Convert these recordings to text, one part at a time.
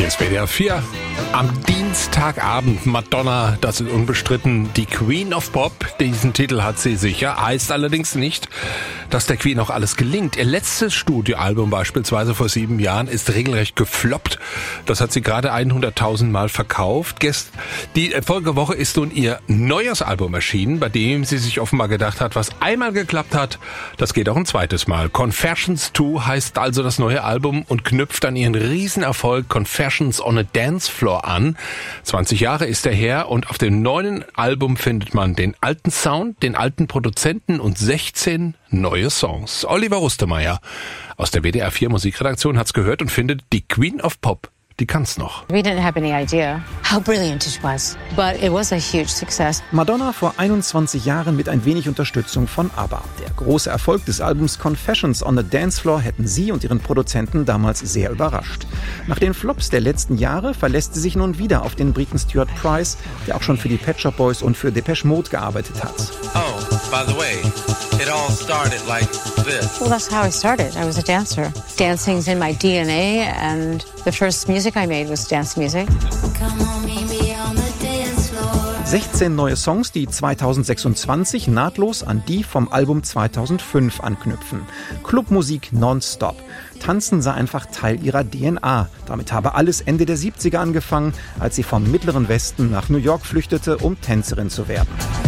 Hier ist WDR 4. Am Dienstagabend Madonna, das ist unbestritten die Queen of Pop. Diesen Titel hat sie sicher. Heißt allerdings nicht, dass der Queen auch alles gelingt. Ihr letztes Studioalbum beispielsweise vor 7 Jahren ist regelrecht gefloppt. Das hat sie gerade 100.000 Mal verkauft. Die Folgewoche ist nun ihr neues Album erschienen, bei dem sie sich offenbar gedacht hat, was einmal geklappt hat, das geht auch ein zweites Mal. Confessions 2 heißt also das neue Album und knüpft an ihren Riesenerfolg Confessions on a Dance Floor an. 20 Jahre ist er her und auf dem neuen Album findet man den alten Sound, den alten Produzenten und 16 neue Songs. Oliver Rustemeyer aus der WDR 4 Musikredaktion hat's gehört und findet, die Queen of Pop, die kann's noch. We didn't have any idea how brilliant it was, but it was a huge success. Madonna vor 21 Jahren mit ein wenig Unterstützung von ABBA. Der große Erfolg des Albums Confessions on the Dance Floor hätten sie und ihren Produzenten damals sehr überrascht. Nach den Flops der letzten Jahre verlässt sie sich nun wieder auf den Briten Stuart Price, der auch schon für die Pet Shop Boys und für Depeche Mode gearbeitet hat. Oh, by the way, it all started like this. Well, that's how I started. I was a dancer. Dancing's in my DNA, and the first music I made was dance music. 16 neue Songs, die 2026 nahtlos an die vom Album 2005 anknüpfen. Clubmusik nonstop. Tanzen sei einfach Teil ihrer DNA. Damit habe alles Ende der 70er angefangen, als sie vom Mittleren Westen nach New York flüchtete, um Tänzerin zu werden.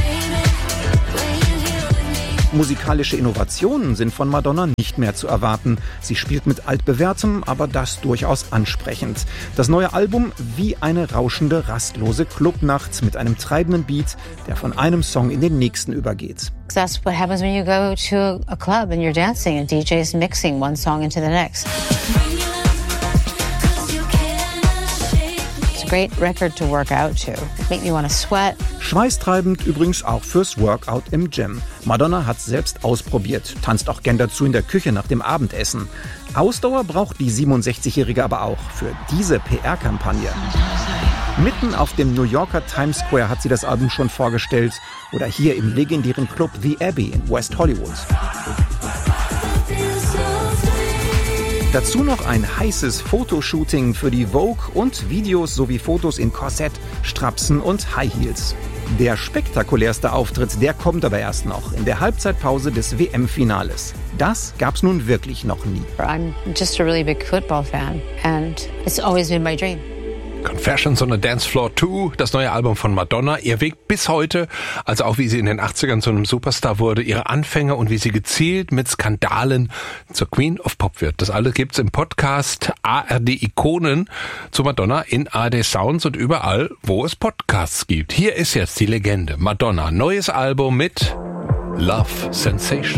Musikalische Innovationen sind von Madonna nicht mehr zu erwarten. Sie spielt mit altbewährtem, aber das durchaus ansprechend. Das neue Album wie eine rauschende, rastlose Clubnacht mit einem treibenden Beat, der von einem Song in den nächsten übergeht. That's what happens when you go to a club and you're dancing and DJ's mixing one song into the next. It's a great record to work out to. Make me want to sweat. Schweißtreibend übrigens auch fürs Workout im Gym. Madonna hat selbst ausprobiert, tanzt auch gern dazu in der Küche nach dem Abendessen. Ausdauer braucht die 67-Jährige aber auch für diese PR-Kampagne. Mitten auf dem New Yorker Times Square hat sie das Album schon vorgestellt oder hier im legendären Club The Abbey in West Hollywood. Dazu noch ein heißes Fotoshooting für die Vogue und Videos sowie Fotos in Korsett, Strapsen und High Heels. Der spektakulärste Auftritt, der kommt aber erst noch in der Halbzeitpause des WM-Finales. Das gab's nun wirklich noch nie. I'm just a really big football fan and it's always been my dream. Confessions on a Dance Floor 2, das neue Album von Madonna. Ihr Weg bis heute, also auch wie sie in den 80ern zu einem Superstar wurde, ihre Anfänge und wie sie gezielt mit Skandalen zur Queen of Pop wird. Das alles gibt's im Podcast ARD Ikonen zu Madonna in ARD Sounds und überall, wo es Podcasts gibt. Hier ist jetzt die Legende Madonna. Neues Album mit Love Sensation.